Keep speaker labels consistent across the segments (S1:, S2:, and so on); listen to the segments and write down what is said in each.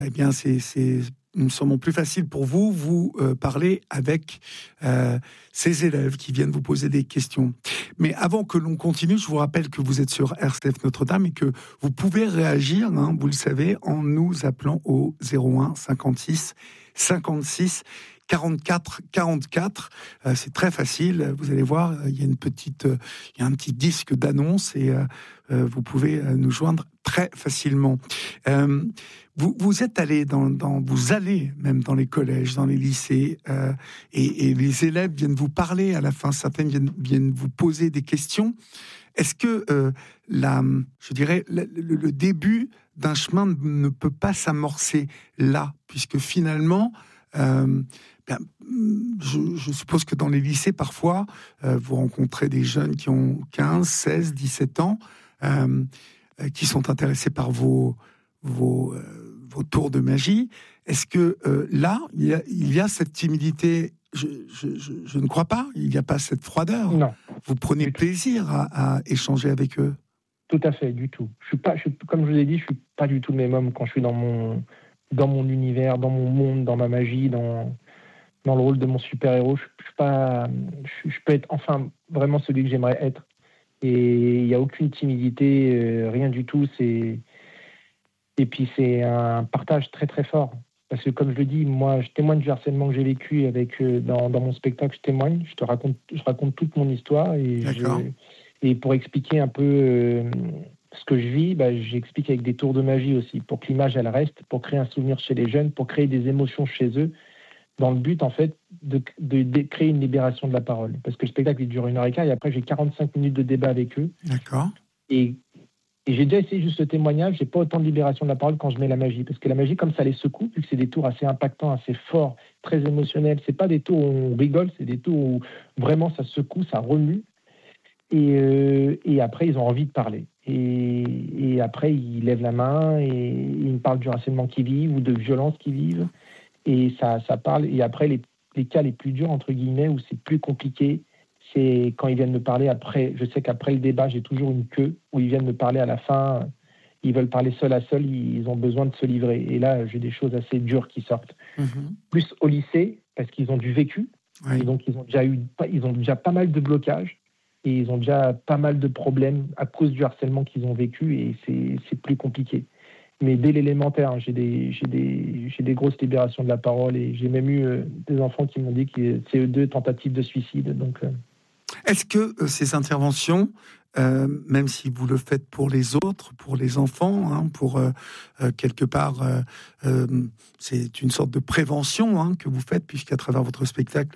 S1: Eh bien, c'est sûrement plus facile pour vous. Vous parlez avec ces élèves qui viennent vous poser des questions. Mais avant que l'on continue, je vous rappelle que vous êtes sur RCF Notre-Dame et que vous pouvez réagir, vous le savez, en nous appelant au 01 56 56 44 44. C'est très facile. Vous allez voir, il y a un petit disque d'annonce et vous pouvez nous joindre très facilement. Vous êtes allé vous allez même dans les collèges, dans les lycées, et les élèves viennent vous parler à la fin. Certaines viennent vous poser des questions. Est-ce que je dirais, le début d'un chemin ne peut pas s'amorcer là, puisque finalement, je suppose que dans les lycées, parfois, vous rencontrez des jeunes qui ont 15, 16, 17 ans, qui sont intéressés par vos tours de magie. Est-ce que là, il y a cette timidité? Je ne crois pas. Il n'y a pas cette froideur.
S2: Non.
S1: Vous prenez plaisir à échanger avec eux?
S2: Tout à fait, du tout. Comme je vous ai dit, je suis pas du tout le même homme quand je suis dans mon univers, dans mon monde, dans ma magie, dans le rôle de mon super-héros. Je peux être enfin vraiment celui que j'aimerais être. Et il n'y a aucune timidité, rien du tout. Et puis c'est un partage très très fort. Parce que comme je le dis, moi je témoigne du harcèlement que j'ai vécu dans mon spectacle, je raconte toute mon histoire. Et pour expliquer un peu ce que je vis, j'explique avec des tours de magie aussi, pour que l'image elle reste, pour créer un souvenir chez les jeunes, pour créer des émotions chez eux, dans le but en fait de créer une libération de la parole. Parce que le spectacle il dure 1h15 et après j'ai 45 minutes de débat avec eux.
S1: D'accord.
S2: Et j'ai déjà essayé juste le témoignage, j'ai pas autant de libération de la parole quand je mets la magie. Parce que la magie, comme ça les secoue, vu que c'est des tours assez impactants, assez forts, très émotionnels, c'est pas des tours où on rigole, c'est des tours où vraiment ça secoue, ça remue. Et après, ils ont envie de parler. Et après, ils lèvent la main et ils me parlent du harcèlement qu'ils vivent ou de violence qu'ils vivent. Et ça parle. Et après, les cas les plus durs, entre guillemets, où c'est plus compliqué, c'est quand ils viennent me parler après. Je sais qu'après le débat, j'ai toujours une queue où ils viennent me parler à la fin. Ils veulent parler seul à seul, ils ont besoin de se livrer. Et là, j'ai des choses assez dures qui sortent. Plus au lycée, parce qu'ils ont du vécu.
S1: Oui.
S2: Et donc, ils ont déjà pas mal de blocages. Et ils ont déjà pas mal de problèmes à cause du harcèlement qu'ils ont vécu. Et c'est plus compliqué. Mais dès l'élémentaire, j'ai des grosses libérations de la parole. Et j'ai même eu des enfants qui m'ont dit que c'est deux tentatives de suicide. Donc,
S1: est-ce que ces interventions, même si vous le faites pour les autres, pour les enfants, pour quelque part, c'est une sorte de prévention que vous faites, puisqu'à travers votre spectacle,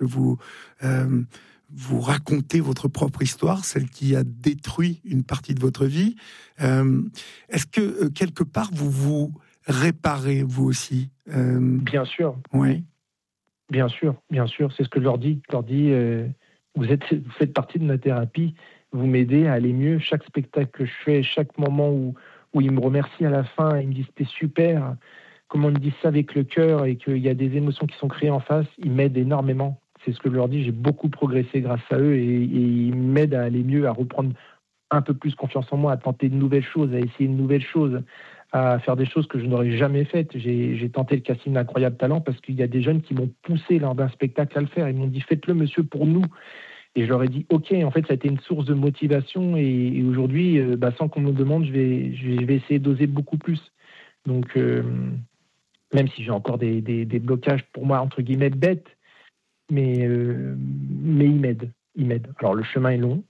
S1: vous racontez votre propre histoire, celle qui a détruit une partie de votre vie. Est-ce que quelque part vous vous réparez vous aussi?
S2: Bien sûr.
S1: Oui.
S2: Bien sûr. C'est ce que je leur dis. Je leur dis, vous faites partie de ma thérapie. Vous m'aidez à aller mieux. Chaque spectacle que je fais, chaque moment où ils me remercient à la fin, ils me disent c'était super. Comment ils me disent ça avec le cœur et qu'il y a des émotions qui sont créées en face, ils m'aident énormément. C'est ce que je leur dis. J'ai beaucoup progressé grâce à eux et ils m'aident à aller mieux, à reprendre un peu plus confiance en moi, à tenter de nouvelles choses, à essayer de nouvelles choses, à faire des choses que je n'aurais jamais faites. J'ai tenté le casting d'Incroyable Talent parce qu'il y a des jeunes qui m'ont poussé lors d'un spectacle à le faire. Ils m'ont dit faites-le monsieur pour nous. Et je leur ai dit ok. En fait, ça a été une source de motivation et aujourd'hui, sans qu'on me le demande, je vais essayer d'oser beaucoup plus. Donc même si j'ai encore des blocages pour moi entre guillemets bêtes, mais ils m'aident. Alors le chemin est long,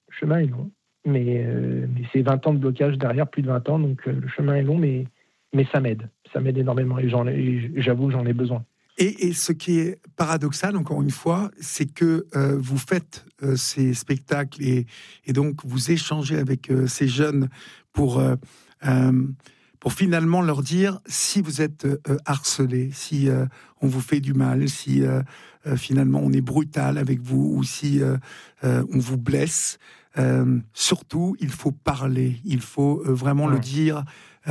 S2: mais c'est 20 ans de blocage derrière, plus de 20 ans, donc le chemin est long, mais ça m'aide énormément et j'avoue que j'en ai besoin.
S1: Et ce qui est paradoxal, encore une fois, c'est que vous faites ces spectacles et donc vous échangez avec ces jeunes pour finalement leur dire si vous êtes harcelé, si on vous fait du mal, si finalement on est brutal avec vous ou si on vous blesse. Surtout, il faut parler, il faut vraiment le dire.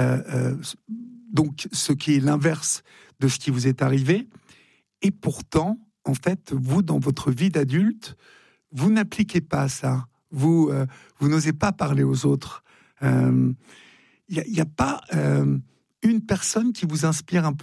S1: Donc, ce qui est l'inverse de ce qui vous est arrivé. Et pourtant, en fait, vous, dans votre vie d'adulte, vous n'appliquez pas ça. Vous n'osez pas parler aux autres. Il n'y a pas une personne qui vous inspire un peu